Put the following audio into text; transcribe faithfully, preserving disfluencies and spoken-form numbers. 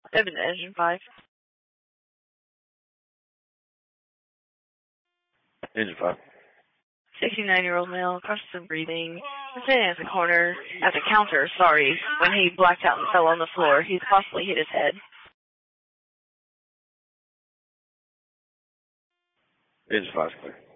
Seven to engine five. Engine five. sixty-nine-year-old male, conscious of breathing, sitting at the corner, at the counter, sorry, when he blacked out and fell on the floor. He's possibly hit his head. Engine five, clear.